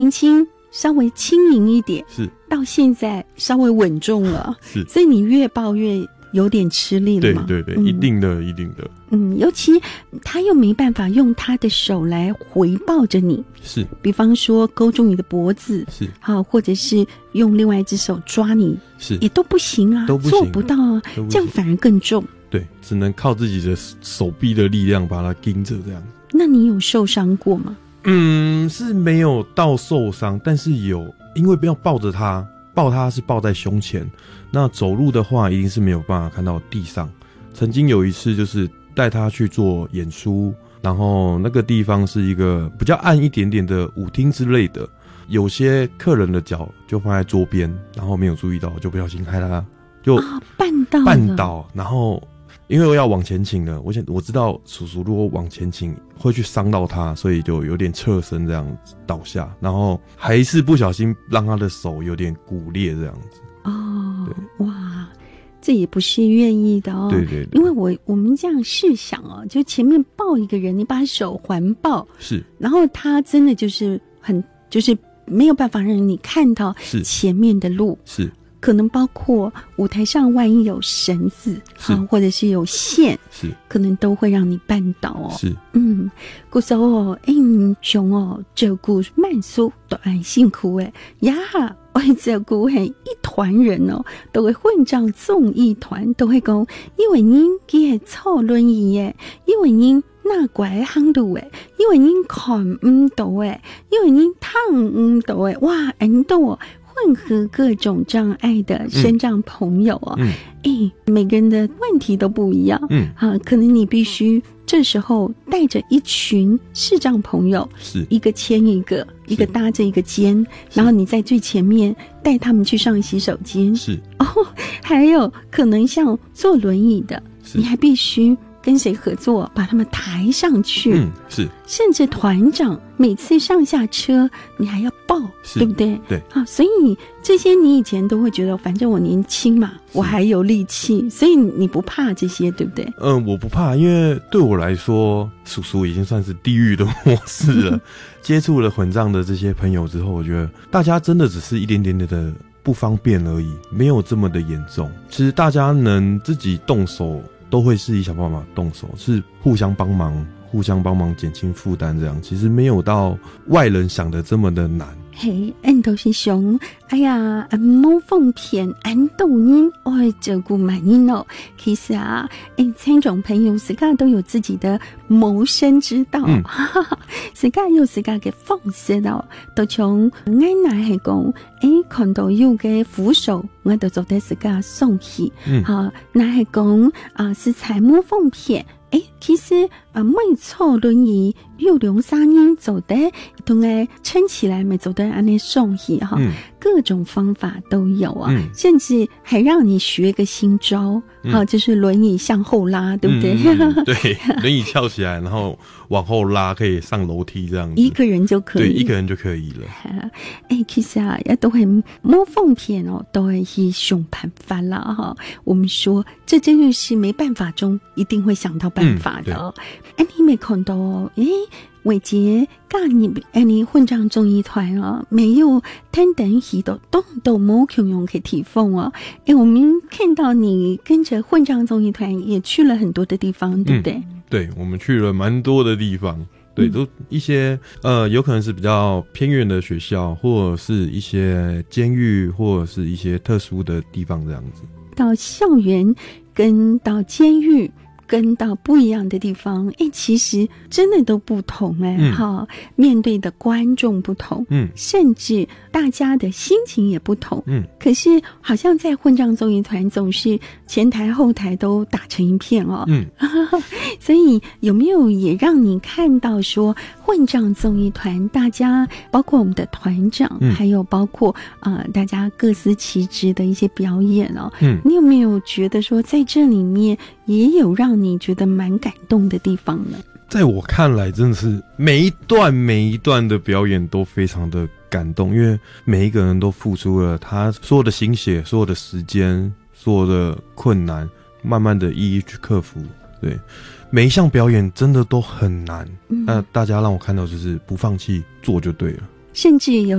年轻稍微轻盈一点， 是到现在稍微稳重了， 是， 所以你越抱越有点吃力了嘛。 对对对，一定的一定的。 尤其他又没办法用他的手来回抱着你， 是， 比方说勾住你的脖子， 是， 好，或者是用另外一只手抓你， 是， 也都不行啊， 都不行， 做不到啊，这样反而更重。 对，只能靠自己的手臂的力量把它盯着这样。 那你有受伤过吗？ 是没有到受伤，但是有，因为不要抱着它，抱它是抱在胸前，那走路的话一定是没有办法看到地上。曾经有一次就是带他去做演出，然后那个地方是一个比较暗一点点的舞厅之类的，有些客人的脚就放在桌边，然后没有注意到，就不小心害他就绊倒，然后因为我要往前倾了，我知道叔叔如果往前倾会去伤到他，所以就有点侧身这样子倒下，然后还是不小心让他的手有点骨裂这样子。 对，哇，这也不是愿意的哦。 对对对， 因为我们这样试想哦，就前面抱一个人，你把手环抱， 是， 然后他真的就是就是没有办法让你看到前面的路， 是。 可能包括舞台上万一有绳子或者是有线，是可能都会让你绊倒哦。 是， 故时候熊照顾慢速都很辛苦诶呀，为照顾很一团人都会混账综艺团都会讲，因为您给坐轮椅诶，因为您那拐行路诶，因为您看唔到诶，因为您躺唔到诶，哇，很多混合各种障碍的身障朋友每个人的问题都不一样，可能你必须这时候带着一群视障朋友，是一个牵一个，一个搭着一个肩，然后你在最前面带他们去上洗手间，是还有可能像坐轮椅的，你还必须跟谁合作把他们抬上去，是，甚至团长每次上下车你还要抱，对不对？ 对， 所以这些你以前都会觉得反正我年轻嘛，我还有力气，所以你不怕这些，对不对？ 我不怕，因为对我来说叔叔已经算是地狱的模式了接触了混障的这些朋友之后，我觉得大家真的只是一点点的不方便而已，没有这么的严重。其实大家能自己动手都会自己想办法动手，是互相帮忙减轻负担，这样其实没有到外人想的这么的难。 嘿，都是熊，哎呀，冇奉骗，俺都人，我会照顾满人哦。其实啊，参种朋友自家都有自己的谋生之道，自家有自家嘅方式哦。都从俺奶系讲，看到有嘅扶手，我就做得自家送去。奶系讲是财冇奉骗。其实每坐轮椅有2-3人走的，同撑起来没走的安尼送去各种方法都有啊，甚至还让你学个新招就是轮椅向后拉，对不对？ 对，轮椅翘起来，然后往后拉，可以上楼梯这样子， 一个人就可以， 对，一个人就可以了。 其实也都会冇奉骗都会去想办法啦我们说这真的是没办法中一定会想到办法的你没看到伟杰尬你混账综艺团没有单等许多都没可用可以提供我们看到你跟着混账综艺团也去了很多的地方，对不对？ 对，我们去了蛮多的地方，对，都一些有可能是比较偏远的学校，或者是一些监狱，或者是一些特殊的地方这样子。 到校园跟到监狱跟到不一样的地方其实真的都不同面对的观众不同甚至大家的心情也不同可是好像在混账综艺团总是前台后台都打成一片所以有没有也让你看到说混账综艺团大家包括我们的团长还有包括大家各司其职的一些表演你有没有觉得说在这里面也有让你觉得蛮感动的地方呢？ 在我看来真的是每一段的表演都非常的感动，因为每一个人都付出了他所有的心血，所有的时间，所有的困难，慢慢的一一去克服。对，每一项表演真的都很难那大家让我看到就是不放弃，做就对了。 甚至有